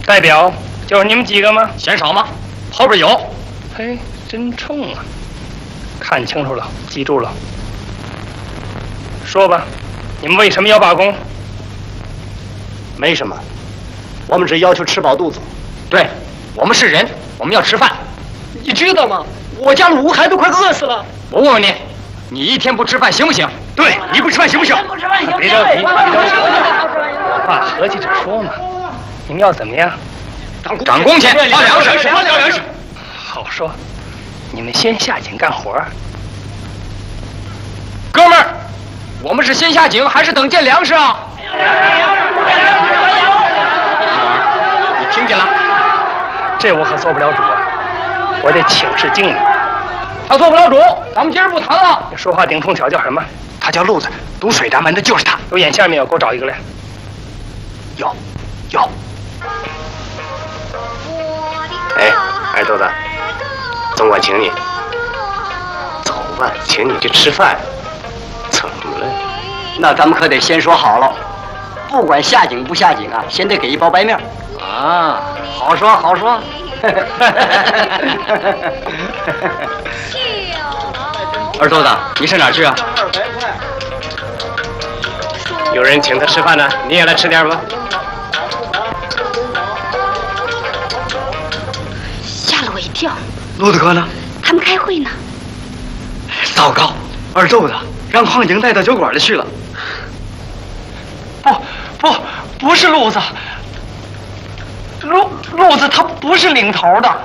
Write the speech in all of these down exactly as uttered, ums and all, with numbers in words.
代表就是你们几个吗？ 嫌少吗？后边有。 嘿，真冲啊！看清楚了，记住了。说吧，你们为什么要罢工？ 没什么，我们只要求吃饱肚子。 对，我们是人，我们要吃饭。 你知道吗？我家鲁孩都快饿死了。 我问问你，你一天不吃饭行不行？ 对，你不吃饭行不行？ 不吃饭行不行？ 别着急，别着急，有话合计着说嘛。你们要怎么样？ 涨工钱，发粮食，发粮食。 好说，你们先下井干活。 哥们儿，我们是先下井还是等见粮食啊？你听见了？ 这我可做不了主啊，我得请示经理。 他做不了主，咱们今儿不谈了。 这说话顶冲巧叫什么？ 他叫路子，堵水闸门的就是他。 有眼线没有？给我找一个来。 有，有。哎，二豆子，总管请你。走吧，请你去吃饭。怎么了？ 那咱们可得先说好了，不管下井不下井啊，先得给一包白面。 啊， 好说好说。 二豆子，你上哪儿去啊？ 有人请他吃饭呢，你也来吃点吧。 吓了我一跳。 路子哥呢？ 他们开会呢。 糟糕，二豆子让矿井带到酒馆里去了。不不，不是路子，路路子他不是领头的。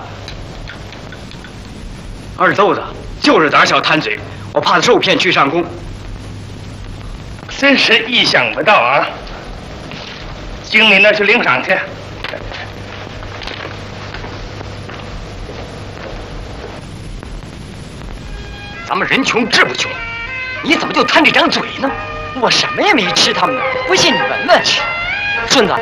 二豆子就是胆小贪嘴，我怕他受骗去上供。 真是意想不到啊！经理那儿去领赏去。 咱们人穷志不穷，你怎么就贪这张嘴呢？ 我什么也没吃他们的，不信你闻闻。顺子，